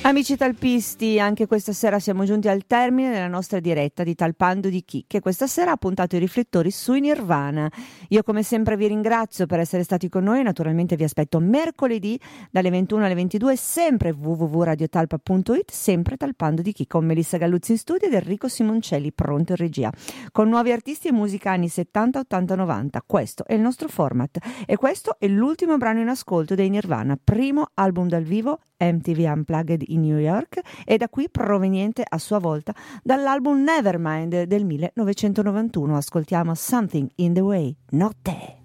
Amici talpisti, anche questa sera siamo giunti al termine della nostra diretta di Talpando di Chi, che questa sera ha puntato i riflettori sui Nirvana. Io come sempre vi ringrazio per essere stati con noi, naturalmente vi aspetto mercoledì dalle 21 alle 22, sempre www.radiotalpa.it, sempre Talpando di Chi, con Melissa Galluzzi in studio ed Enrico Simoncelli pronto in regia, con nuovi artisti e musica anni 70, 80, 90. Questo è il nostro format e questo è l'ultimo brano in ascolto dei Nirvana, primo album dal vivo MTV Unplugged in New York, e da qui proveniente a sua volta dall'album Nevermind del 1991. Ascoltiamo Something in the Way, Notte.